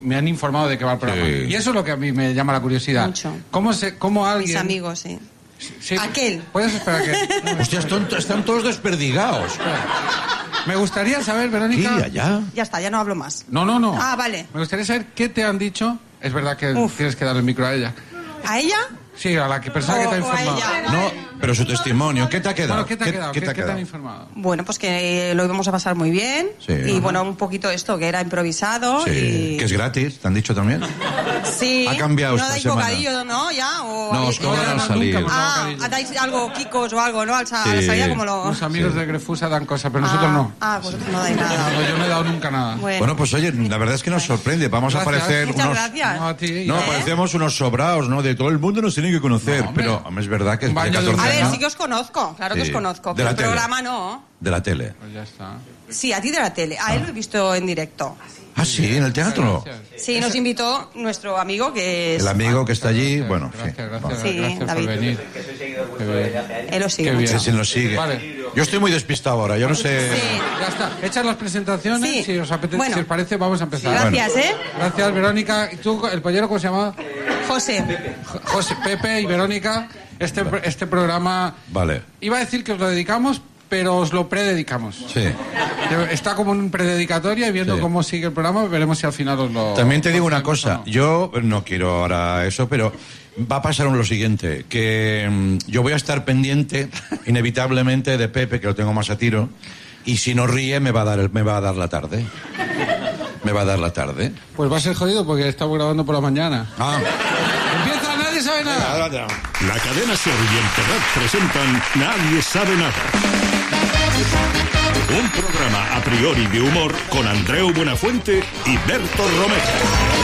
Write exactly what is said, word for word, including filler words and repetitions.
Me han informado de que va el programa. Sí. Y eso es lo que a mí me llama la curiosidad. Mucho. ¿Cómo, se, cómo alguien... Mis amigos, sí. Sí, Aquel. ¿Puedes esperar que...? No, Hostia, están, están todos desperdigados. me gustaría saber, ¿Qué? Verónica... ¿Ya? Ya está, ya no hablo más. No, no, no. Ah, vale. Me gustaría saber qué te han dicho. Es verdad que Uf. tienes que darle el micro a ella. ¿A ella? Sí, a la que persona O- que te ha o a informado. ella. No, pero su testimonio, ¿qué te ha quedado? Bueno, ¿qué te ha quedado? ¿Qué, ¿Qué te ha qué te han quedado? informado? Bueno, pues que lo íbamos a pasar muy bien. Sí. Y Ajá. bueno, un poquito esto, que era improvisado. Sí, y... que es gratis, ¿te han dicho también? Sí. Ha cambiado ¿No esta dais semana. bocadillo, no? ¿Ya? ¿O No, habéis- os cobran no, al no, salir. nunca, Ah, bocadillo. dais algo, kikos o algo, ¿no? Al sa- a la Sí. salida, como lo... Los amigos Sí. de Grefusa dan cosas, pero nosotros ah, no. Ah, vosotros no dais nada. No, yo no he dado nunca nada. Bueno, Bueno, pues oye, la verdad es que nos sorprende. Vamos a Gracias. parecer muchas unos... gracias. No, a ti. No, ¿eh? parecemos unos sobraos, ¿no? De todo el mundo nos tiene que conocer. No, hombre. pero hombre, es verdad que es Un de baño de catorce A ver, años sí que os conozco, claro que Sí. os conozco. De Pero la el tele. programa no. de la tele. Pues ya está. Sí, a ti de la tele. A él lo he visto en directo. Ah, sí, en el teatro. Gracias. Sí, nos invitó nuestro amigo que es... El amigo que está allí, Gracias, bueno, gracias, sí. gracias, Sí, gracias David. por venir. Qué bien. Él lo sigue Qué bien. mucho. Que se nos sigue. Vale. Yo estoy muy despistado ahora, yo no sé... Sí. Ya está. Hechas las presentaciones, Sí. si os apetece, Bueno. si os parece, vamos a empezar. Gracias, ¿eh? Gracias, Verónica. ¿Y tú, el pollero, cómo se llama? José. Jo- José, Pepe y Verónica. Este, este programa... Vale, Iba a decir que os lo dedicamos, pero os lo prededicamos. sí. Está como un prededicatoria y viendo Sí. cómo sigue el programa, veremos si al final os lo... También te digo os una lo- cosa, no. yo no quiero ahora eso, pero va a pasar lo siguiente, que mm, yo voy a estar pendiente inevitablemente de Pepe, que lo tengo más a tiro, y si no ríe me va a dar, el- me va a dar la tarde. Me va a dar la tarde. Pues va a ser jodido porque estamos grabando por la mañana. Ah, Empieza, nadie sabe nada. La cadena Ser y el Terrat presentan Nadie sabe nada. Un programa a priori de humor con Andreu Buenafuente y Berto Romero.